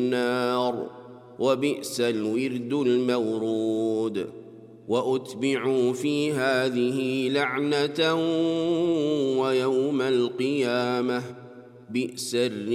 النار وبئس الورد المورود وأتبعوا في هذه لعنة ويوم القيامة بئس